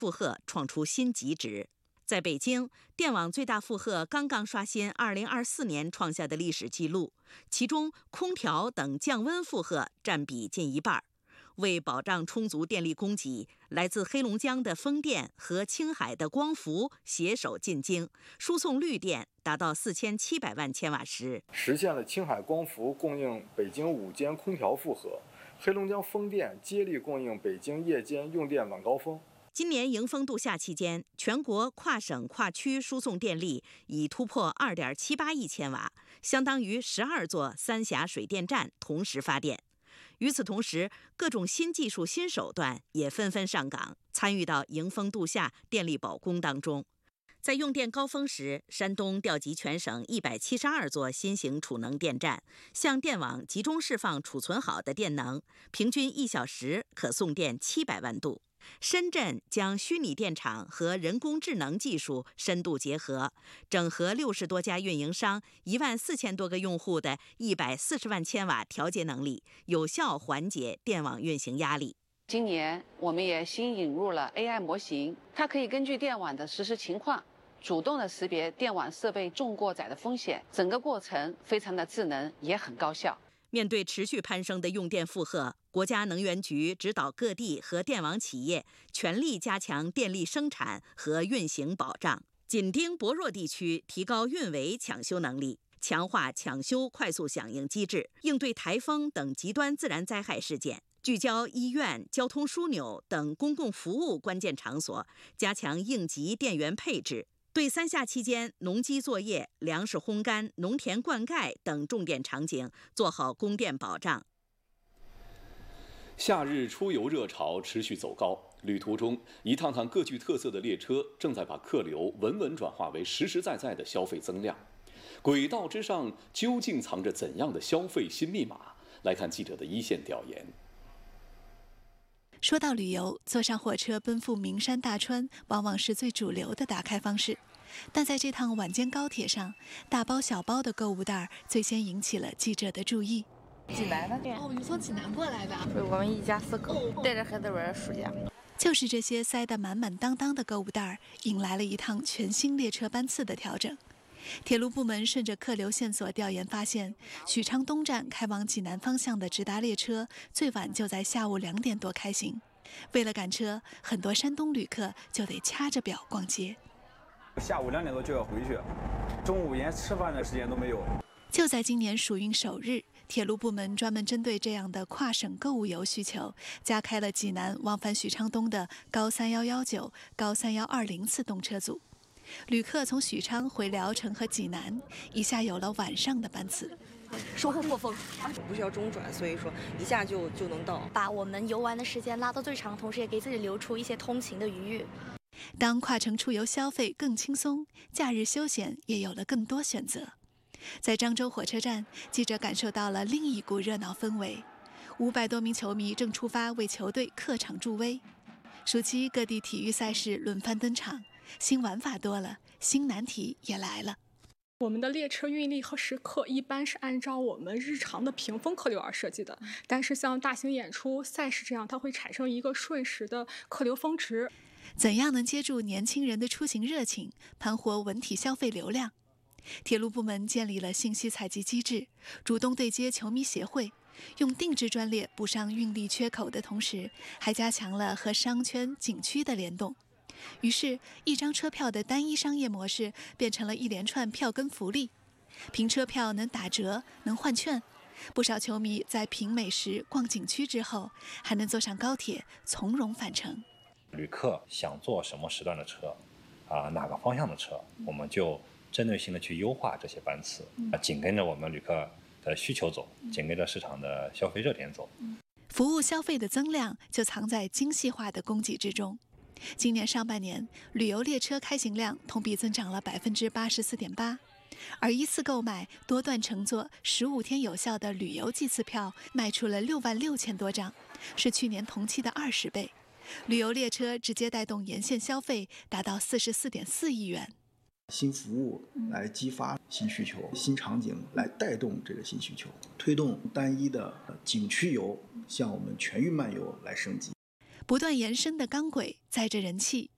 负荷创出新极值。在北京，电网最大负荷刚刚刷新2024年创下的历史记录，其中空调等降温负荷占比近一半。为保障充足电力供给，来自黑龙江的风电和青海的光伏携手进京，输送绿电达到4700万千瓦时， 实现了青海光伏供应北京5间空调负荷，黑龙江风电接力供应北京夜间用电晚高峰。 今年迎风度夏期间，全国跨省跨区输送电力已突破2.78亿千瓦，相当于12座三峡水电站同时发电。与此同时，各种新技术、新手段也纷纷上岗，参与到迎风度夏电力保供当中。在用电高峰时，山东调集全省172座新型储能电站，向电网集中释放储存好的电能，平均1小时可送电700万度。深圳将虚拟电厂和人工智能技术深度结合，整合60多家运营商、14000多个用户的140万千瓦调节能力，有效缓解电网运行压力。 今年我们也新引入了 AI 模型，它可以根据电网的实时情况，主动的识别电网设备重过载的风险，整个过程非常的智能，也很高效。 面对持续攀升的用电负荷，国家能源局指导各地和电网企业全力加强电力生产和运行保障，紧盯薄弱地区，提高运维抢修能力，强化抢修快速响应机制，应对台风等极端自然灾害事件。聚焦医院、交通枢纽等公共服务关键场所，加强应急电源配置。对三夏期间农机作业、粮食烘干、农田灌溉等重点场景做好供电保障。 夏日出游热潮持续走高，旅途中一趟趟各具特色的列车正在把客流稳稳转化为实实在在的消费增量。轨道之上究竟藏着怎样的消费新密码？来看记者的一线调研。 说到旅游，坐上火车奔赴名山大川，往往是最主流的打开方式。但在这趟晚间高铁上，大包小包的购物袋最先引起了记者的注意。 济南的？ 哦，你从济南过来的？ 我们一家4口带着孩子玩暑假。 就是这些塞得满满当当的购物袋，引来了一趟全新列车班次的调整。铁路部门顺着客流线索调研发现，许昌东站开往济南方向的直达列车最晚就在下午2点多开行。为了赶车，很多山东旅客就得掐着表逛街。 下午2点多就要回去，中午连吃饭的时间都没有。 就在今年暑运首日，铁路部门专门针对这样的跨省购物游需求，加开了济南往返许昌东的高3119、高3120次动车组。旅客从许昌回聊城和济南，一下有了晚上的班次。 收获颇丰，不需要中转，所以说一下就能到， 把我们游玩的时间拉到最长，同时也给自己留出一些通勤的余裕。 当跨城出游消费更轻松，假日休闲也有了更多选择。在漳州火车站，记者感受到了另一股热闹氛围，500多名球迷正出发为球队客场助威。暑期各地体育赛事轮番登场，新玩法多了，新难题也来了。 我们的列车运力和时刻一般是按照我们日常的屏风客流而设计的，但是像大型演出、赛事这样，它会产生一个瞬时的客流峰值。 怎样能接住年轻人的出行热情，盘活文体消费流量？铁路部门建立了信息采集机制，主动对接球迷协会，用定制专列补上运力缺口的同时，还加强了和商圈、景区的联动。于是，一张车票的单一商业模式变成了一连串票根福利，凭车票能打折、能换券。不少球迷在品美食、逛景区之后，还能坐上高铁，从容返程。 旅客想坐什么时段的车，哪个方向的车，我们就针对性的去优化这些班次，紧跟着我们旅客的需求走，紧跟着市场的消费热点走。 服务消费的增量就藏在精细化的供给之中。今年上半年，旅游列车开行量同比增长了84.8%，而一次购买多段乘坐15天有效的旅游季次票卖出了66000多张，是去年同期的20倍。旅游列车直接带动沿线消费达到44.4亿元。 新服务来激发新需求，新场景来带动这个新需求，推动单一的景区游向我们全域漫游来升级。 不断延伸的钢轨载着人气，